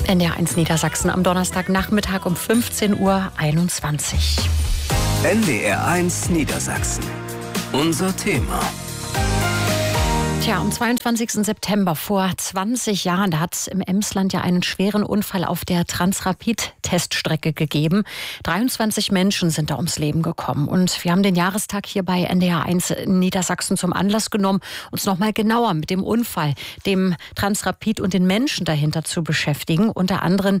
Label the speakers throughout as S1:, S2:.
S1: NDR1 Niedersachsen am Donnerstagnachmittag um 15:21 Uhr.
S2: NDR1 Niedersachsen. Unser Thema.
S1: Tja, am 22. September vor 20 Jahren, da hat es im Emsland ja einen schweren Unfall auf der Transrapid-Teststrecke gegeben. 23 Menschen sind da ums Leben gekommen. Und wir haben den Jahrestag hier bei NDR1 in Niedersachsen zum Anlass genommen, uns noch mal genauer mit dem Unfall, dem Transrapid und den Menschen dahinter zu beschäftigen. Unter anderem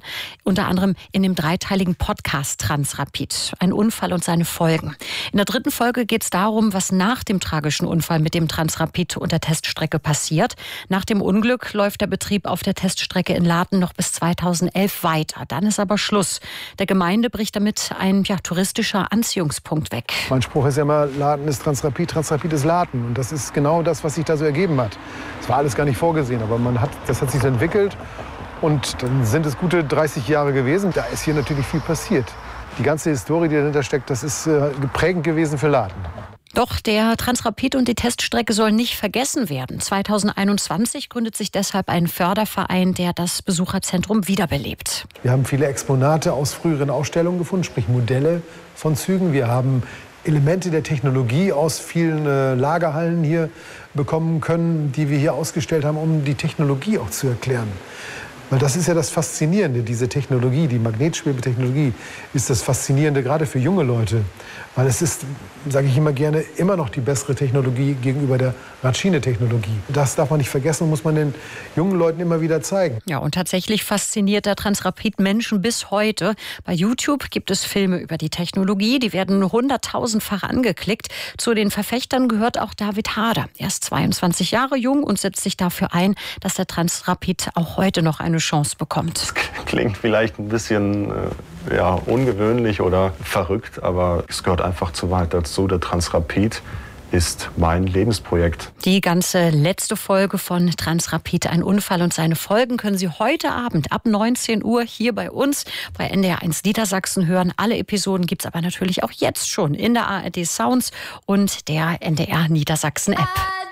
S1: in dem dreiteiligen Podcast Transrapid. Ein Unfall und seine Folgen. In der dritten Folge geht es darum, was nach dem tragischen Unfall mit dem Transrapid und der Teststrecke passiert. Nach dem Unglück läuft der Betrieb auf der Teststrecke in Laten noch bis 2011 weiter. Dann ist aber Schluss. Der Gemeinde bricht damit ein touristischer Anziehungspunkt weg.
S3: Mein Spruch ist ja immer, Laten ist Transrapid, Transrapid ist Laten. Und das ist genau das, was sich da so ergeben hat. Das war alles gar nicht vorgesehen, aber das hat sich so entwickelt. Und dann sind es gute 30 Jahre gewesen. Da ist hier natürlich viel passiert. Die ganze Historie, die dahinter steckt, das ist prägend gewesen für Laten.
S1: Doch der Transrapid und die Teststrecke sollen nicht vergessen werden. 2021 gründet sich deshalb ein Förderverein, der das Besucherzentrum wiederbelebt.
S3: Wir haben viele Exponate aus früheren Ausstellungen gefunden, sprich Modelle von Zügen. Wir haben Elemente der Technologie aus vielen Lagerhallen hier bekommen können, die wir hier ausgestellt haben, um die Technologie auch zu erklären. Weil das ist ja das Faszinierende, diese Technologie, die Magnetschwebetechnologie ist das Faszinierende, gerade für junge Leute. Weil es ist, sage ich immer gerne, immer noch die bessere Technologie gegenüber der Radschiene-Technologie. Das darf man nicht vergessen und muss man den jungen Leuten immer wieder zeigen.
S1: Ja, und tatsächlich fasziniert der Transrapid Menschen bis heute. Bei YouTube gibt es Filme über die Technologie, die werden 100.000-fach angeklickt. Zu den Verfechtern gehört auch David Hader. Er ist 22 Jahre jung und setzt sich dafür ein, dass der Transrapid auch heute noch eine Chance bekommt.
S4: Das klingt vielleicht ein bisschen ungewöhnlich oder verrückt, aber es gehört einfach zu weit dazu. Der Transrapid ist mein Lebensprojekt.
S1: Die ganze letzte Folge von Transrapid, ein Unfall und seine Folgen, können Sie heute Abend ab 19 Uhr hier bei uns bei NDR1 Niedersachsen hören. Alle Episoden gibt es aber natürlich auch jetzt schon in der ARD Sounds und der NDR Niedersachsen App.